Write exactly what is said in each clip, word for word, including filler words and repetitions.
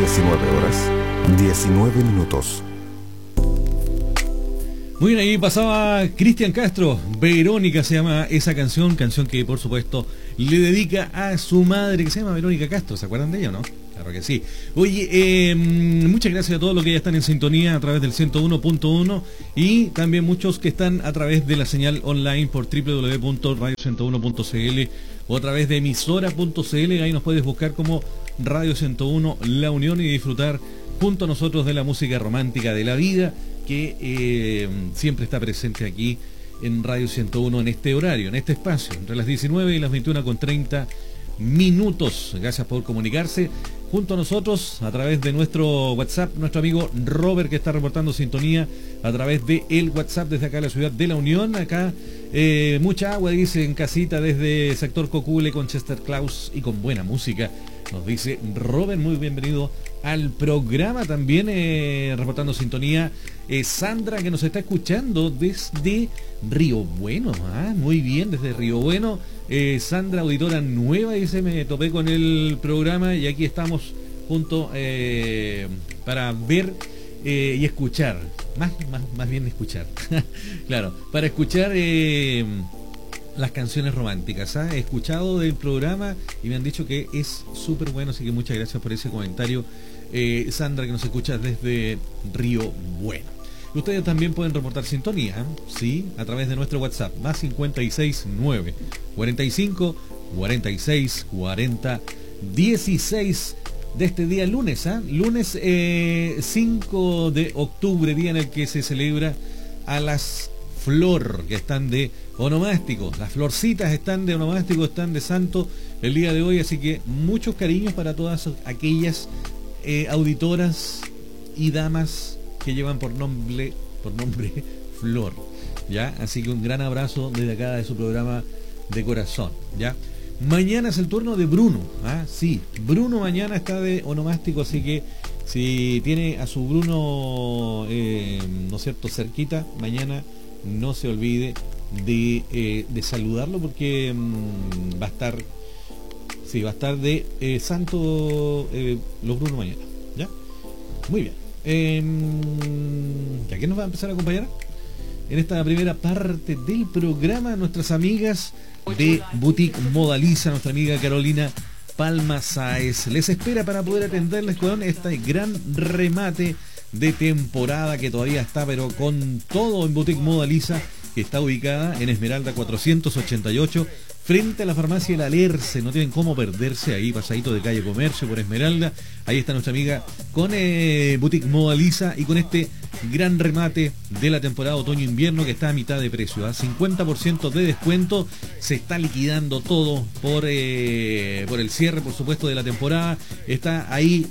diecinueve horas, diecinueve minutos. Muy bien, ahí pasaba Cristian Castro, Verónica se llama esa canción, canción que por supuesto le dedica a su madre, que se llama Verónica Castro, ¿se acuerdan de ella o no? Claro que sí. Oye, eh, muchas gracias a todos los que ya están en sintonía a través del ciento uno punto uno y también muchos que están a través de la señal online por doble u doble u doble u punto radio ciento uno punto c l o a través de emisora punto c l. Ahí nos puedes buscar como Radio ciento uno La Unión y disfrutar junto a nosotros de la música romántica de la vida que eh, siempre está presente aquí en Radio ciento uno en este horario, en este espacio, entre las diecinueve y las veintiuna con treinta minutos. Gracias por comunicarse junto a nosotros a través de nuestro WhatsApp, nuestro amigo Robert que está reportando sintonía a través de el WhatsApp desde acá de la ciudad de La Unión. Acá eh, mucha agua, dice, en casita desde sector Cocule con Chester Klaus y con buena música, nos dice Robert. Muy bienvenido al programa. También eh, reportando sintonía eh, Sandra, que nos está escuchando desde Río Bueno. Ah, muy bien, desde Río Bueno. eh, Sandra, auditora nueva, dice, me topé con el programa y aquí estamos juntos eh, para ver eh, y escuchar, más, más, más bien escuchar claro, para escuchar eh, las canciones románticas. ¿Ah? He escuchado del programa y me han dicho que es súper bueno, así que muchas gracias por ese comentario, eh, Sandra, que nos escucha desde Río Bueno. Ustedes también pueden reportar sintonía, ¿sí? A través de nuestro WhatsApp, más cincuenta y seis nueve, cuarenta y cinco, cuarenta y seis, cuarenta, dieciséis de este día lunes, ¿ah? Lunes eh, cinco de octubre, día en el que se celebra a las flor, que están de onomástico. Las florcitas están de onomástico, están de santo el día de hoy, así que muchos cariños para todas aquellas eh, auditoras y damas que llevan por nombre, por nombre Flor, ¿ya? Así que un gran abrazo desde acá de su programa de corazón, ¿ya? Mañana es el turno de Bruno, ¿ah? Sí, Bruno mañana está de onomástico, así que si tiene a su Bruno, eh, ¿no es cierto?, cerquita, mañana no se olvide de, eh, de saludarlo porque mmm, va a estar, sí, va a estar de eh, santo eh, los Bruno mañana, ¿ya? Muy bien. Eh, ¿A quién nos va a empezar a acompañar? En esta primera parte del programa, nuestras amigas de Boutique Modaliza, nuestra amiga Carolina Palma Sáez les espera para poder atenderles con este gran remate de temporada que todavía está, pero con todo, en Boutique Modaliza, que está ubicada en Esmeralda cuatrocientos ochenta y ocho, frente a la farmacia El Alerce. No tienen cómo perderse ahí, pasadito de calle Comercio por Esmeralda. Ahí está nuestra amiga con eh, Boutique Modaliza y con este gran remate de la temporada otoño-invierno que está a mitad de precio, ¿eh? cincuenta por ciento de descuento. Se está liquidando todo por, eh, por el cierre, por supuesto, de la temporada. Está ahí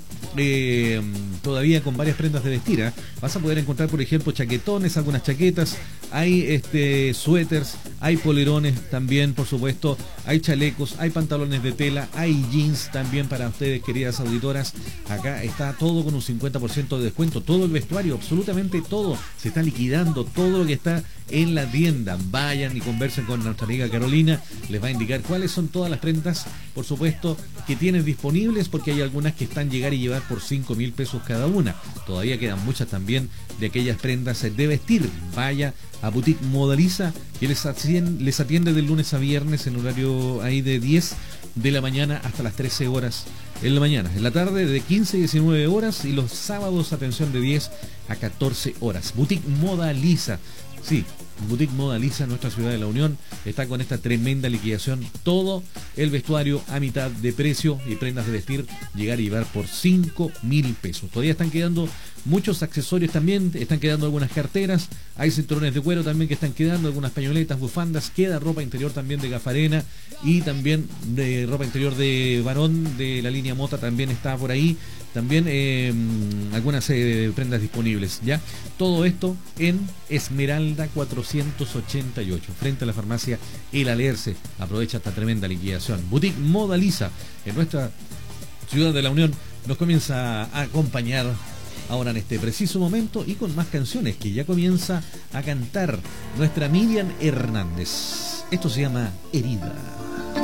eh, todavía con varias prendas de vestir, ¿eh? Vas a poder encontrar, por ejemplo, chaquetones, algunas chaquetas, hay este suéteres, hay polerones también, por supuesto, hay chalecos, hay pantalones de tela, hay jeans también para ustedes, queridas auditoras. Acá está todo con un cincuenta por ciento de descuento, todo el vestuario, absolutamente todo, se está liquidando todo lo que está en la tienda. Vayan y conversen con nuestra amiga Carolina, les va a indicar cuáles son todas las prendas, por supuesto, que tienen disponibles, porque hay algunas que están llegar y llevar por cinco mil pesos cada una. Todavía quedan muchas también de aquellas prendas de vestir. Vaya a Boutique Modaliza, que les atiende, les atiende de lunes a viernes en horario ahí de diez de la mañana hasta las trece horas en la mañana, en la tarde de quince a diecinueve horas, y los sábados atención de diez a catorce horas. Boutique Modaliza, sí, Boutique Modaliza, nuestra ciudad de La Unión, está con esta tremenda liquidación, todo el vestuario a mitad de precio y prendas de vestir llegar y llevar por cinco mil pesos. Todavía están quedando muchos accesorios también, están quedando algunas carteras, hay cinturones de cuero también que están quedando, algunas pañoletas, bufandas, queda ropa interior también de Gafarena y también de ropa interior de varón de la línea Mota también está por ahí, también eh, algunas eh, prendas disponibles, ya. Todo esto en Esmeralda cuatrocientos ochenta y ocho, frente a la farmacia El Alerce. Aprovecha esta tremenda liquidación. Boutique Modaliza, en nuestra ciudad de La Unión, nos comienza a acompañar ahora en este preciso momento y con más canciones que ya comienza a cantar nuestra Miriam Hernández. Esto se llama Herida.